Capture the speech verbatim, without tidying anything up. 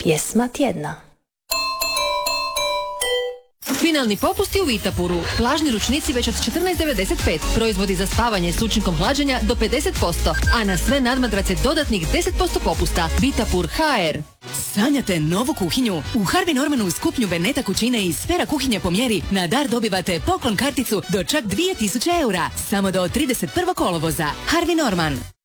Pjesma tjedna. Finalni popusti u Vitapuru. Plažni ručnici već od četrnaest devedeset pet. Proizvodi za spavanje s učinkom hlađenja do pedeset posto. A na sve nadmadrace dodatnih deset posto popusta. Vitapur ha er. Sanjate novu kuhinju? U Harvey Normanu uz kupnju Beneta kućine i Sfera kuhinje po mjeri na dar dobivate poklon karticu do čak dvije tisuće eura. Samo do trideset prvog kolovoza. Harvey Norman.